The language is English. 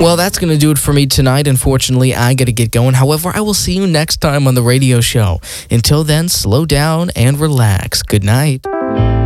Well, that's going to do it for me tonight. Unfortunately, I got to get going. However, I will see you next time on the radio show. Until then, slow down and relax. Good night.